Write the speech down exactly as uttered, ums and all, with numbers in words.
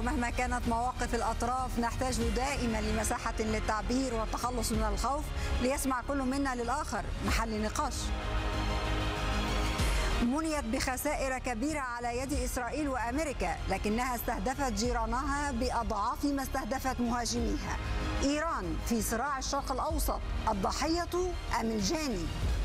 ومهما كانت مواقف الأطراف نحتاج دائما لمساحة للتعبير والتخلص من الخوف ليسمع كل منا للآخر محل نقاش. منيت بخسائر كبيرة على يد إسرائيل وأمريكا، لكنها استهدفت جيرانها بأضعاف ما استهدفت مهاجميها. إيران في صراع الشرق الأوسط الضحية أم الجاني؟